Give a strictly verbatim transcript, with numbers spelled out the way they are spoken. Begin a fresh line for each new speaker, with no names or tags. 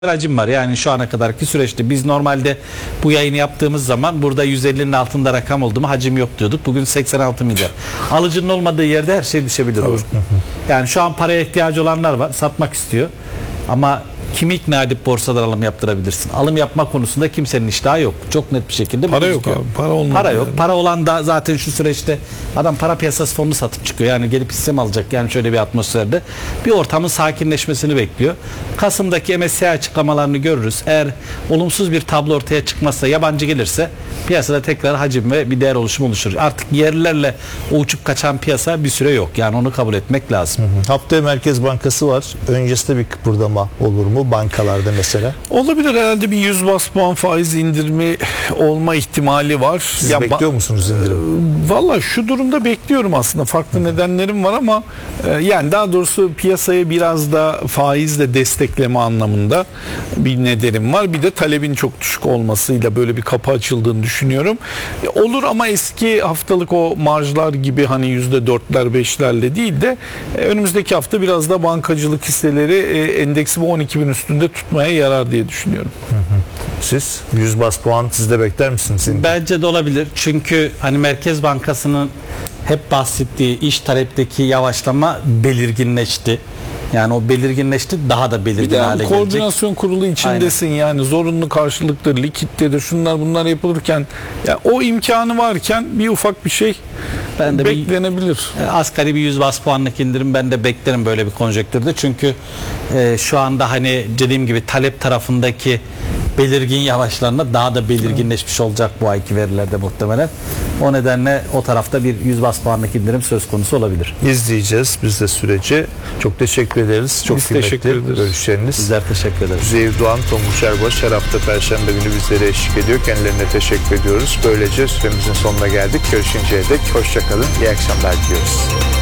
hacim var. Yani şu ana kadarki süreçte biz normalde bu yayını yaptığımız zaman burada yüz ellinin altında rakam oldu mu hacim yok diyorduk. Bugün seksen altı milyar. Alıcının olmadığı yerde her şey düşebilir. Yani şu an paraya ihtiyacı olanlar var. Satmak istiyor. Ama kimi ikna edip borsadan alım yaptırabilirsin? Alım yapma konusunda kimsenin iştahı yok. Çok net bir şekilde.
Para yok abi. Para olmadı.
Para yok.
Yani.
Para olan da zaten şu süreçte adam para piyasası fonunu satıp çıkıyor. Yani gelip hisse mi alacak? Yani şöyle bir atmosferde bir ortamın sakinleşmesini bekliyor. Kasım'daki M S C I açıklamalarını görürüz. Eğer olumsuz bir tablo ortaya çıkmazsa, yabancı gelirse piyasada tekrar hacim ve bir değer oluşumu oluşur. Artık yerlilerle o uçup kaçan piyasa bir süre yok. Yani onu kabul etmek lazım.
Hı hı. Haftaya Merkez Bankası var. Öncesinde bir kıpırdama olur mu bankalarda mesela?
Olabilir, herhalde bir yüz bas puan faiz indirimi olma ihtimali var.
Siz
ya
bekliyor musunuz indirim?
Valla şu durumda bekliyorum aslında. Farklı Hı. nedenlerim var ama e, yani daha doğrusu piyasaya biraz da faizle destekleme anlamında bir nedenim var. Bir de talebin çok düşük olmasıyla böyle bir kapı açıldığını düşünüyorum. E, olur ama eski haftalık o marjlar gibi hani yüzde dörtler beşlerle değil de e, önümüzdeki hafta biraz da bankacılık hisseleri e, endeksi bu on iki bin üstünde tutmaya yarar diye düşünüyorum.
Hı hı. Siz yüz bas puan siz de bekler misiniz?
Bence de olabilir. Çünkü hani Merkez Bankası'nın hep bahsettiği iş talepteki yavaşlama belirginleşti. Yani o belirginleşti, daha da belirgin
bir de
hale gelecek.
Koordinasyon kurulu içindesin. Aynen. Yani zorunlu karşılıktır, likittedir, şunlar bunlar yapılırken ya o imkanı varken bir ufak bir şey ben de beklenebilir.
Bir, asgari bir yüz bas puanlık indirim ben de beklerim böyle bir konjektürde. Çünkü e, şu anda hani dediğim gibi talep tarafındaki belirgin yavaşlarına daha da belirginleşmiş olacak bu ayki verilerde muhtemelen. O nedenle o tarafta bir yüz bas puanlık indirim söz konusu olabilir.
İzleyeceğiz biz de süreci. Çok teşekkür ederiz. Çok
biz
kıymetli görüşleriniz.
Bizler teşekkür ederiz.
Üzeyir Doğan, Tonguç Erbaş her hafta Perşembe günü bizlere eşlik ediyor. Kendilerine teşekkür ediyoruz. Böylece süremizin sonuna geldik. Görüşünceye dek hoşça kalın. İyi akşamlar diliyoruz.